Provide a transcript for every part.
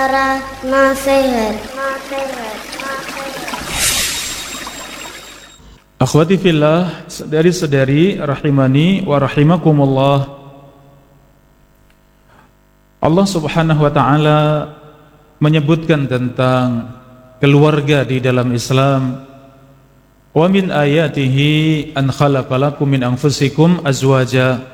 Suara Nasihat. Akhwati fillah, saudari-saudari rahimani wa rahimakumullah. Allah Subhanahu wa taala menyebutkan tentang keluarga di dalam Islam. Wa min ayatihi an khalaqalakum min anfusikum azwaja.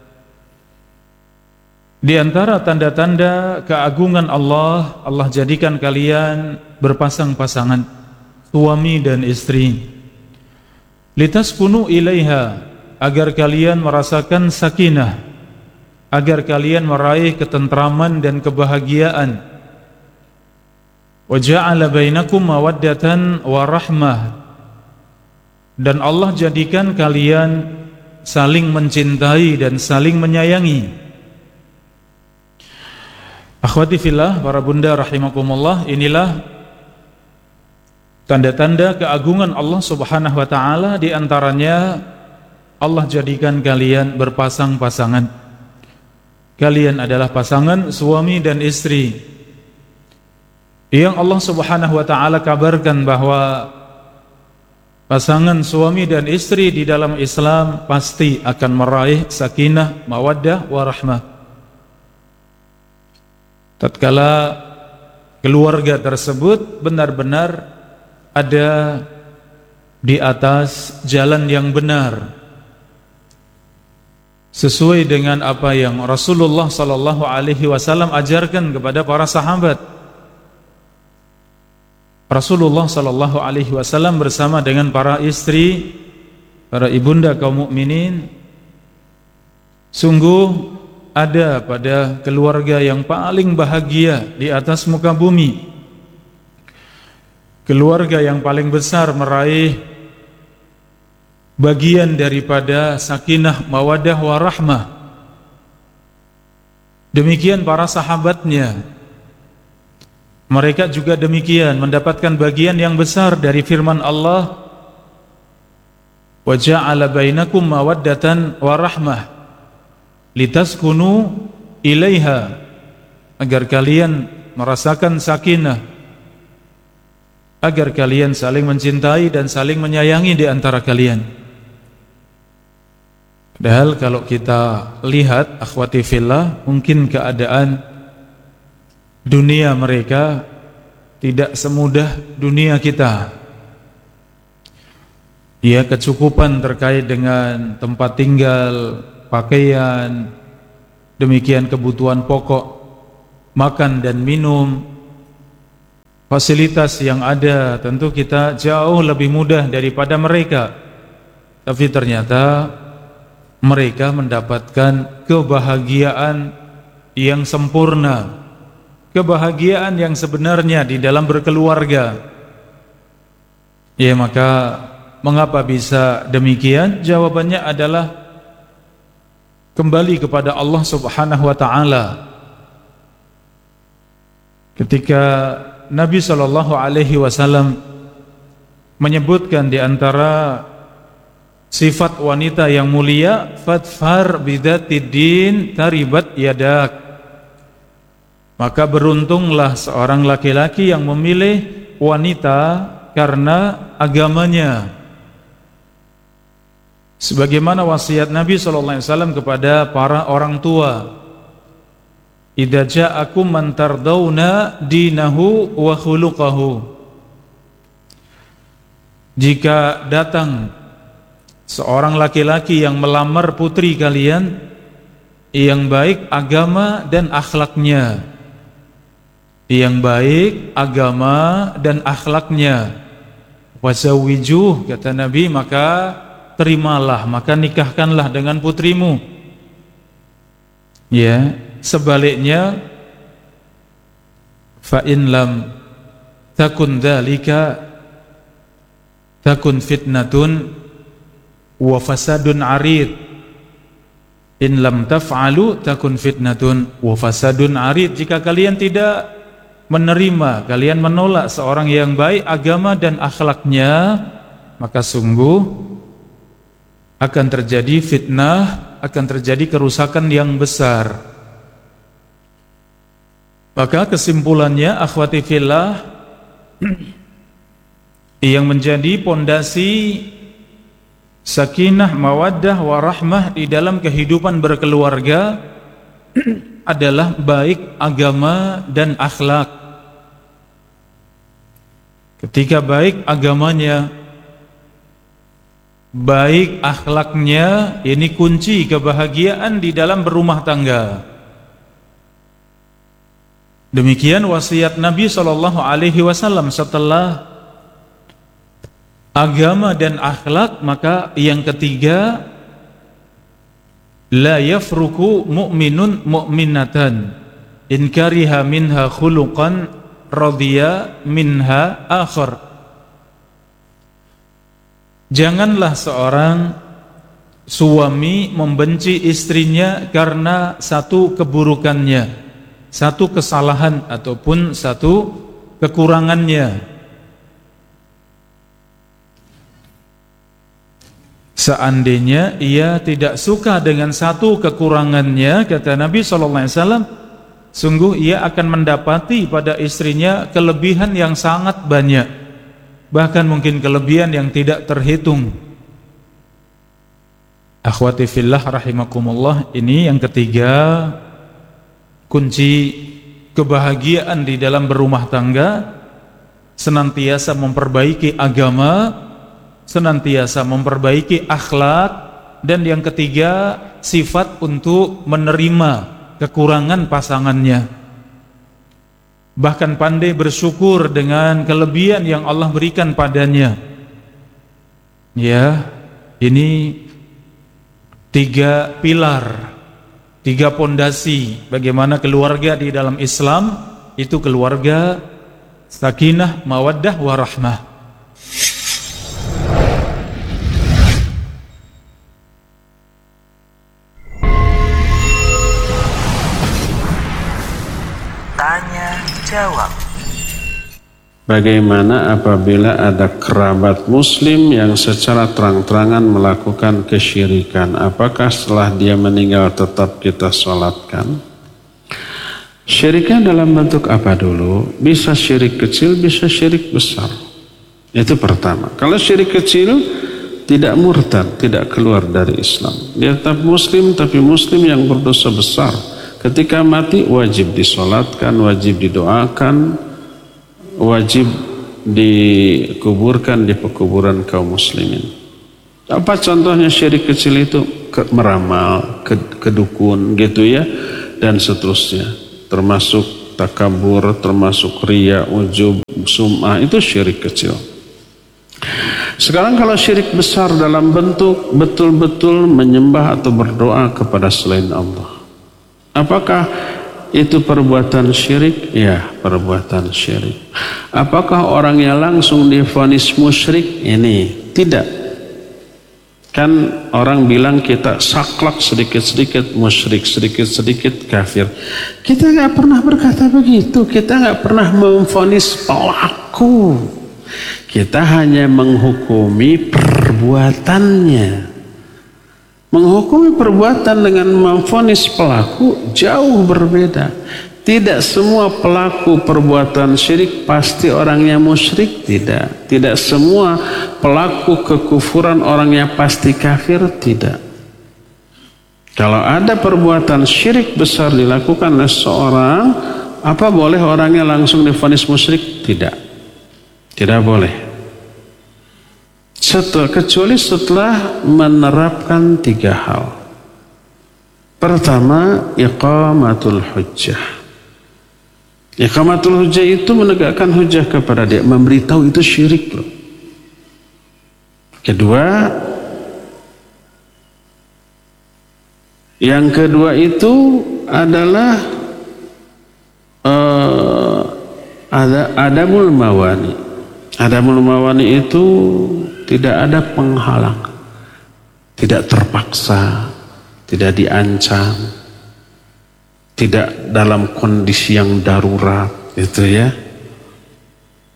Di antara tanda-tanda keagungan Allah, Allah jadikan kalian berpasang-pasangan, suami dan istri. Litaskunu ilaiha, agar kalian merasakan sakinah, agar kalian meraih ketentraman dan kebahagiaan. Wa ja'ala bainakum mawaddatan wa rahmah, dan Allah jadikan kalian saling mencintai dan saling menyayangi. Akhwati fillah, para bunda rahimakumullah, inilah tanda-tanda keagungan Allah Subhanahu wa taala. Di antaranya Allah jadikan kalian berpasang-pasangan. Kalian adalah pasangan suami dan istri, yang Allah Subhanahu wa taala kabarkan bahwa pasangan suami dan istri di dalam Islam pasti akan meraih sakinah, mawaddah, warahmah. Tatkala keluarga tersebut benar-benar ada di atas jalan yang benar, sesuai dengan apa yang Rasulullah sallallahu alaihi wasallam ajarkan kepada para sahabat. Rasulullah sallallahu alaihi wasallam bersama dengan para istri, para ibunda kaum mukminin, sungguh ada pada keluarga yang paling bahagia di atas muka bumi, keluarga yang paling besar meraih bagian daripada sakinah, mawaddah, warahmah. Demikian para sahabatnya, mereka juga demikian mendapatkan bagian yang besar dari firman Allah, wa ja'ala bainakum mawaddatan warahmah litaskunu ilaiha, agar kalian merasakan sakinah, agar kalian saling mencintai dan saling menyayangi di antara kalian. Padahal kalau kita lihat akhwati fillah, mungkin keadaan dunia mereka tidak semudah dunia kita. Ya, kecukupan terkait dengan tempat tinggal, pakaian, demikian kebutuhan pokok, makan dan minum, fasilitas yang ada, tentu kita jauh lebih mudah daripada mereka. Tapi ternyata mereka mendapatkan kebahagiaan yang sempurna, kebahagiaan yang sebenarnya di dalam berkeluarga. Ya, maka mengapa bisa demikian? Jawabannya adalah kembali kepada Allah Subhanahu wa taala. Ketika Nabi sallallahu alaihi wasallam menyebutkan di antara sifat wanita yang mulia, fadfar bidzatid din taribat yadak, maka beruntunglah seorang laki-laki yang memilih wanita karena agamanya. Sebagaimana wasiat Nabi SAW kepada para orang tua, idza ja'akum man tardawna dinahu wa khuluquhu, jika datang seorang laki-laki yang melamar putri kalian yang baik agama dan akhlaknya, yang baik agama dan akhlaknya, wazawwijuh, kata Nabi, maka terimalah, maka nikahkanlah dengan putrimu. Ya, sebaliknya, fa in lam takun dzalika takun fitnatun wa fasadun arid. In lam taf'alu takun fitnatun wa fasadun arid. Jika kalian tidak menerima, kalian menolak seorang yang baik agama dan akhlaknya, maka sungguh akan terjadi fitnah, akan terjadi kerusakan yang besar. Maka kesimpulannya, akhwati fillah, yang menjadi pondasi sakinah, mawaddah, warahmah di dalam kehidupan berkeluarga adalah baik agama dan akhlak. Ketika baik agamanya, baik akhlaknya, ini kunci kebahagiaan di dalam berumah tangga. Demikian wasiat Nabi SAW. Setelah agama dan akhlak, maka yang ketiga, la yafruku mu'minun mu'minatan in kariha minha khuluqan radhiya minha akhar. Janganlah seorang suami membenci istrinya karena satu keburukannya, satu kesalahan ataupun satu kekurangannya. Seandainya ia tidak suka dengan satu kekurangannya, kata Nabi SAW, sungguh ia akan mendapati pada istrinya kelebihan yang sangat banyak, bahkan mungkin kelebihan yang tidak terhitung. Akhwati fillah rahimakumullah, ini yang ketiga, kunci kebahagiaan di dalam berumah tangga, senantiasa memperbaiki agama, senantiasa memperbaiki akhlak, dan yang ketiga, sifat untuk menerima kekurangan pasangannya, bahkan pandai bersyukur dengan kelebihan yang Allah berikan padanya. Ya, ini tiga pilar, tiga pondasi bagaimana keluarga di dalam Islam itu keluarga sakinah, mawaddah, warahmah. Tanya jawab. Bagaimana apabila ada kerabat muslim yang secara terang-terangan melakukan kesyirikan? Apakah setelah dia meninggal tetap kita sholatkan? Syiriknya dalam bentuk apa dulu? Bisa syirik kecil, bisa syirik besar. Itu pertama. Kalau syirik kecil tidak murtad, tidak keluar dari Islam. Dia tetap muslim, tapi muslim yang berdosa besar. Ketika mati wajib disolatkan, wajib didoakan, wajib dikuburkan di pekuburan kaum muslimin. Apa contohnya syirik kecil itu? Meramal, kedukun gitu ya, dan seterusnya. Termasuk takabur, termasuk riya, ujub, sum'ah, itu syirik kecil. Sekarang kalau syirik besar dalam bentuk betul-betul menyembah atau berdoa kepada selain Allah, apakah itu perbuatan syirik? Ya, perbuatan syirik. Apakah orangnya langsung divonis musyrik? Ini tidak. Kan orang bilang kita saklek sedikit-sedikit musyrik, sedikit-sedikit kafir. Kita nggak pernah berkata begitu. Kita nggak pernah memvonis pelaku. Kita hanya menghukumi perbuatannya. Menghukumi perbuatan dengan memvonis pelaku jauh berbeda. Tidak semua pelaku perbuatan syirik pasti orangnya musyrik, tidak. Tidak semua pelaku kekufuran orangnya pasti kafir, tidak. Kalau ada perbuatan syirik besar dilakukan oleh seorang, apa boleh orangnya langsung divonis musyrik? Tidak. Tidak boleh. Kecuali setelah menerapkan tiga hal. Pertama, iqamatul hujjah. Iqamatul hujjah itu menegakkan hujjah kepada dia, memberitahu itu syirik loh. Yang kedua itu adalah adamul mawani. Adamul mawani itu tidak ada penghalang, tidak terpaksa, tidak diancam, tidak dalam kondisi yang darurat, itu ya.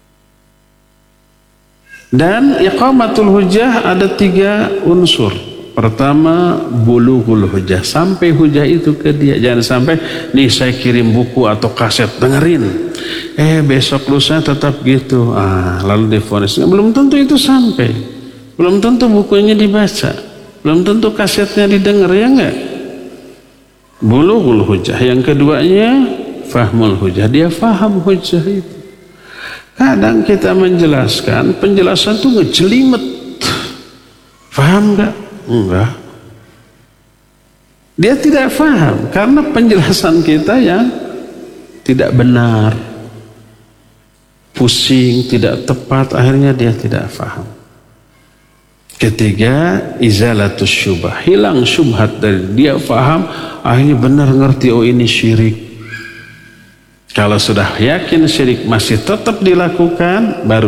Dan iqamatul hujjah ada tiga unsur. Pertama, bulughul hujah, sampai hujah itu ke dia. Jangan sampai nih saya kirim buku atau kaset, dengerin, besok lusa tetap gitu, lalu divonis. Belum tentu itu sampai, belum tentu bukunya dibaca, belum tentu kasetnya didengar, ya enggak? Bulughul hujah. Yang keduanya fahmul hujah, dia faham hujah itu. Kadang kita menjelaskan, penjelasan itu ngejelimet, faham enggak? Enggak. Dia tidak faham karena penjelasan kita yang tidak benar, pusing, tidak tepat, akhirnya dia tidak faham. Ketiga, izalatus syubah, hilang syubhat dari dia, faham, akhirnya benar ngerti, oh ini syirik. Kalau sudah yakin syirik masih tetap dilakukan, baru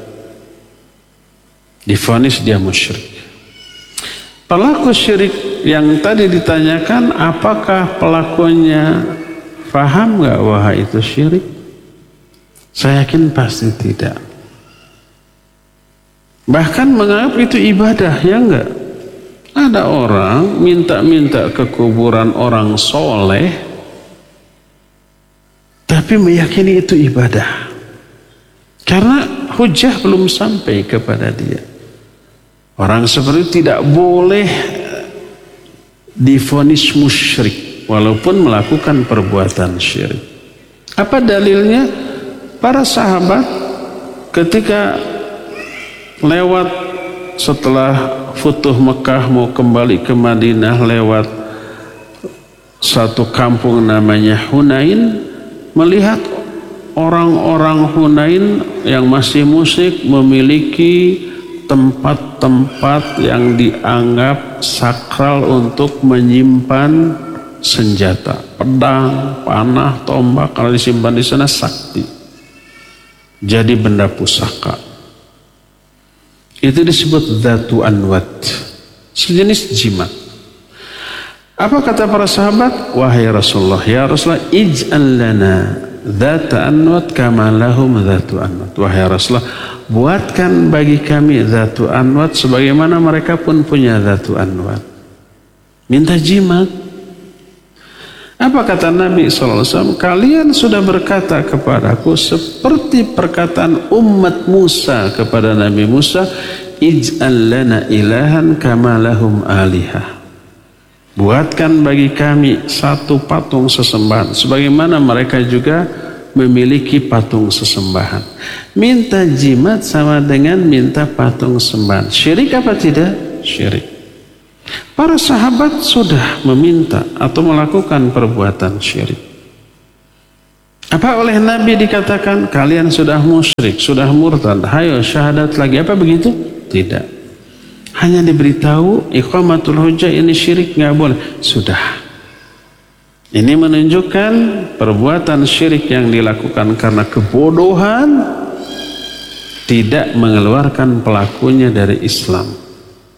divonis dia musyrik. Pelaku syirik yang tadi ditanyakan, apakah pelakunya faham nggak wah itu syirik? Saya yakin pasti tidak. Bahkan menganggap itu ibadah, ya enggak? Ada orang minta-minta ke kuburan orang soleh, tapi meyakini itu ibadah. Karena hujah belum sampai kepada dia. Orang seperti itu tidak boleh divonis musyrik walaupun melakukan perbuatan syirik. Apa dalilnya? Para sahabat ketika lewat setelah Futuh Mekah mau kembali ke Madinah, lewat satu kampung namanya Hunain, melihat orang-orang Hunain yang masih musyrik memiliki tempat-tempat yang dianggap sakral untuk menyimpan senjata, pedang, panah, tombak. Kalau disimpan di sana sakti, jadi benda pusaka. Itu disebut dzatu anwat, sejenis jimat. Apa kata para sahabat? Wahai Rasulullah, ya Rasulullah, ij'al lana dzata anwat kama lahum dzatu anwat. Wahai Rasulullah, buatkan bagi kami dzatu anwat sebagaimana mereka pun punya dzatu anwat. Minta jimat. Apa kata Nabi SAW? Kalian sudah berkata kepadaku seperti perkataan umat Musa kepada Nabi Musa, ij'al lana ilahan kama lahum alihah. Buatkan bagi kami satu patung sesembahan sebagaimana mereka juga memiliki patung sesembahan. Minta jimat sama dengan minta patung sembahan. Syirik apa tidak? Syirik. Para sahabat sudah meminta atau melakukan perbuatan syirik. Apa oleh Nabi dikatakan kalian sudah musyrik, sudah murtad, hayo syahadat lagi? Apa begitu? Tidak. Hanya diberitahu iqamatul hujjah, ini syirik, nggak boleh. Sudah. Ini menunjukkan perbuatan syirik yang dilakukan karena kebodohan tidak mengeluarkan pelakunya dari Islam.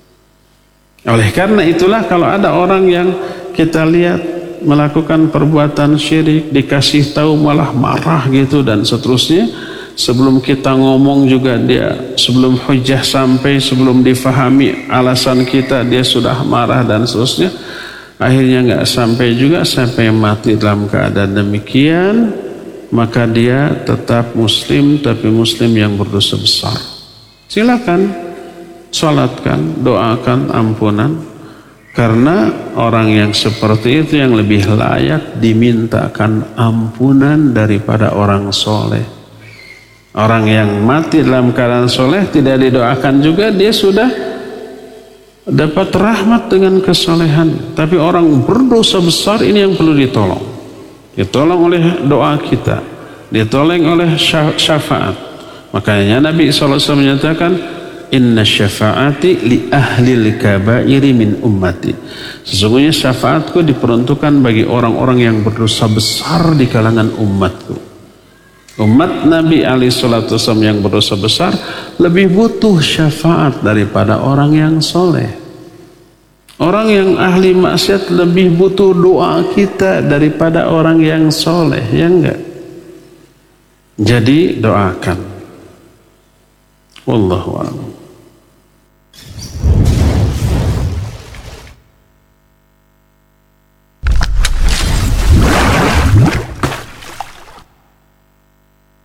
Oleh karena itulah kalau ada orang yang kita lihat melakukan perbuatan syirik, dikasih tahu malah marah gitu dan seterusnya, sebelum kita ngomong juga dia, sebelum hujjah sampai, sebelum difahami alasan kita, dia sudah marah dan seterusnya. Akhirnya nggak sampai juga, sampai mati dalam keadaan demikian, maka dia tetap muslim, tapi muslim yang berdosa besar. Silakan salatkan, doakan ampunan, karena orang yang seperti itu yang lebih layak dimintakan ampunan daripada orang soleh. Orang yang mati dalam keadaan soleh tidak didoakan juga, dia sudah dapat rahmat dengan kesolehan. Tapi orang berdosa besar ini yang perlu ditolong. Ditolong oleh doa kita, ditolong oleh syafaat. Makanya Nabi SAW menyatakan, inna syafaati li ahlil kabairi min ummati. Sesungguhnya syafaatku diperuntukkan bagi orang-orang yang berdosa besar di kalangan umatku. Umat Nabi SAW yang berdosa besar lebih butuh syafaat daripada orang yang soleh. Orang yang ahli maksiat lebih butuh doa kita daripada orang yang soleh, ya enggak? Jadi doakan. Wallahu a'lam.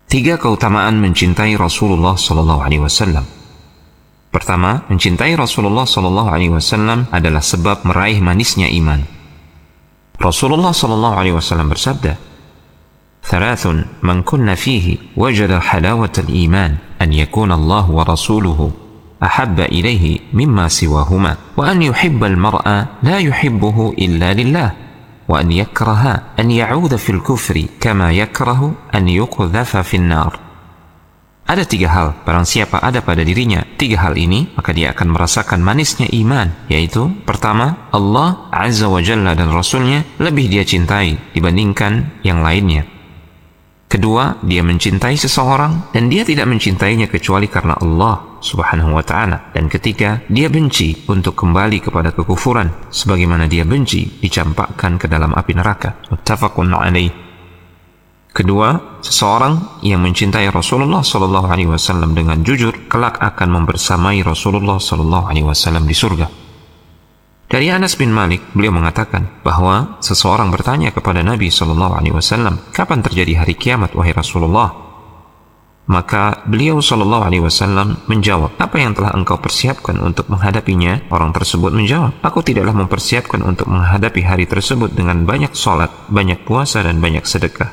3 keutamaan mencintai Rasulullah sallallahu alaihi wasallam. Pertama, mencintai Rasulullah sallallahu alaihi wasallam adalah sebab meraih manisnya iman. Rasulullah sallallahu alaihi wasallam bersabda, "Thalathun man kunna fihi wajada halawatal iman an yakuna Allah wa rasuluhu ahabba ilaihi mimma siwahuma wa an yuhibbal mar'a la yuhibbuhu illa lillah wa an yakraha an ya'udha fil kufri kama yakrahu an yuqdhafa fin nar." Ada 3 hal, barang siapa ada pada dirinya 3 hal ini, maka dia akan merasakan manisnya iman, yaitu pertama, Allah Azza wa Jalla dan Rasulnya lebih dia cintai dibandingkan yang lainnya. Kedua, dia mencintai seseorang dan dia tidak mencintainya kecuali karena Allah Subhanahu wa ta'ala. Dan ketiga, dia benci untuk kembali kepada kekufuran sebagaimana dia benci dicampakkan ke dalam api neraka. Muttafaqun alaih. Kedua, seseorang yang mencintai Rasulullah sallallahu alaihi wasallam dengan jujur kelak akan membersamai Rasulullah sallallahu alaihi wasallam di surga. Dari Anas bin Malik, beliau mengatakan bahwa seseorang bertanya kepada Nabi sallallahu alaihi wasallam, "Kapan terjadi hari kiamat wahai Rasulullah?" Maka beliau sallallahu alaihi wasallam menjawab, "Apa yang telah engkau persiapkan untuk menghadapinya?" Orang tersebut menjawab, "Aku tidaklah mempersiapkan untuk menghadapi hari tersebut dengan banyak salat, banyak puasa dan banyak sedekah.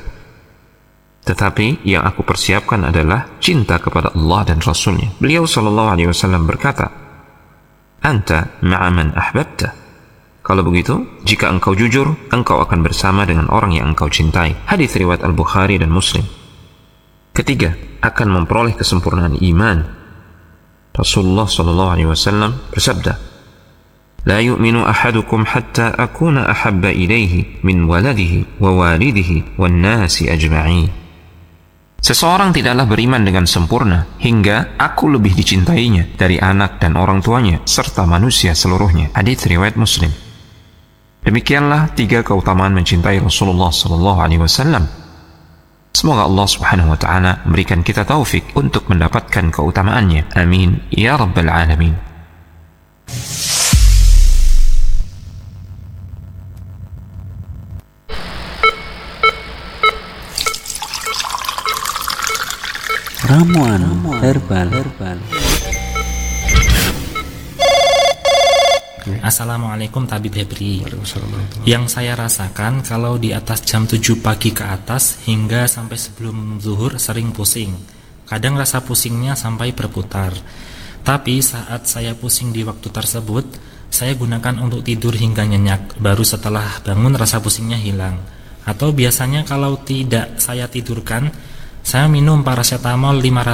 Tetapi yang aku persiapkan adalah cinta kepada Allah dan Rasulnya." Beliau sallallahu alaihi wasallam berkata, "Anta ma'a man ahbabta." Kalau begitu, jika engkau jujur, engkau akan bersama dengan orang yang engkau cintai. Hadis riwayat Al-Bukhari dan Muslim. Ketiga, akan memperoleh kesempurnaan iman. Rasulullah sallallahu alaihi wasallam bersabda, "La yu'minu ahadukum hatta akuna ahabba ilaihi min waladihi wa walidihi wan nasi ajma'in." Seseorang tidaklah beriman dengan sempurna hingga aku lebih dicintainya dari anak dan orang tuanya serta manusia seluruhnya. Hadits riwayat Muslim. Demikianlah 3 keutamaan mencintai Rasulullah sallallahu alaihi wasallam. Semoga Allah Subhanahu wa taala memberikan kita taufik untuk mendapatkan keutamaannya. Amin ya rabbal alamin. Ramuan herbal. Assalamualaikum Tabib Hebri. Yang saya rasakan kalau di atas jam 7 pagi ke atas hingga sampai sebelum zuhur sering pusing. Kadang rasa pusingnya sampai berputar. Tapi saat saya pusing di waktu tersebut, saya gunakan untuk tidur hingga nyenyak. Baru setelah bangun rasa pusingnya hilang. Atau biasanya kalau tidak saya tidurkan, saya minum paracetamol 500